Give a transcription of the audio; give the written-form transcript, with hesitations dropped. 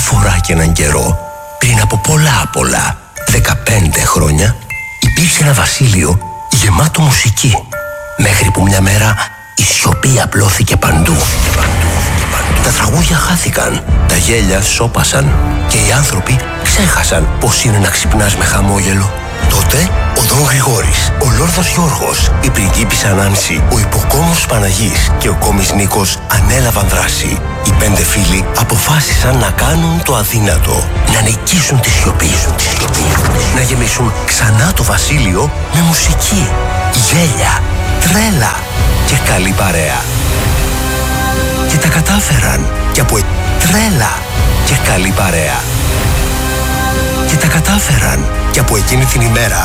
φορά και έναν καιρό, πριν από πολλά, 15 χρόνια, υπήρξε ένα βασίλειο γεμάτο μουσική. Μέχρι που μια μέρα η σιωπή απλώθηκε παντού. Τα τραγούδια χάθηκαν, τα γέλια σώπασαν και οι άνθρωποι ξέχασαν πως είναι να ξυπνάς με χαμόγελο. Τότε ο Δον Γρηγόρης, ο Λόρδος Γιώργος, η πριγκίπισσα Νάνση, ο υποκόμος Παναγής και ο κόμις Νίκος ανέλαβαν δράση. Οι 5 φίλοι αποφάσισαν να κάνουν το αδύνατο, να νικήσουν τη σιωπή, να γεμίσουν ξανά το βασίλειο με μουσική, γέλια, τρέλα και καλή παρέα. Και τα κατάφεραν. Και από τρέλα και καλή παρέα. Και τα κατάφεραν. Και από εκείνη την ημέρα